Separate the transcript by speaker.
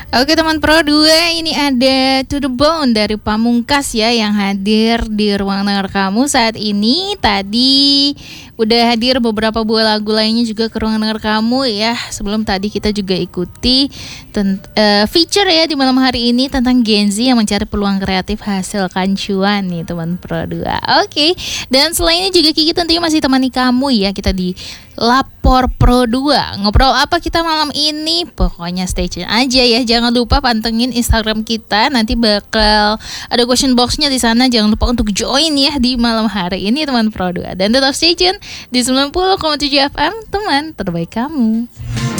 Speaker 1: Oke teman Pro 2, ini ada To The Bone dari Pamungkas ya yang hadir di ruang dengar kamu saat ini. Tadi udah hadir beberapa buah lagu lainnya juga ke ruang dengar kamu ya. Sebelum tadi kita juga ikuti feature ya di malam hari ini tentang Gen Z yang mencari peluang kreatif hasilkan cuan nih teman Pro 2. Oke, dan selain ini juga Kiki tentunya masih temani kamu ya. Kita di Lapor Pro 2. Ngobrol apa kita malam ini? Pokoknya stay tune aja ya. Jangan lupa pantengin Instagram kita. Nanti bakal ada question boxnya di sana. Jangan lupa untuk join ya di malam hari ini teman Pro 2. Dan tetap stay tune di 90,7 FM, teman terbaik kamu.